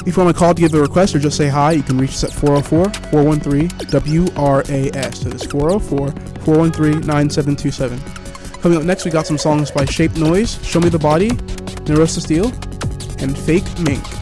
If you want to call to give a request or just say hi, you can reach us at 404-413-WRAS. That is 404-413-9727. Coming up next, we got some songs by Shape Noise, Show Me the Body, Neurosa Steel, and Fake Mink.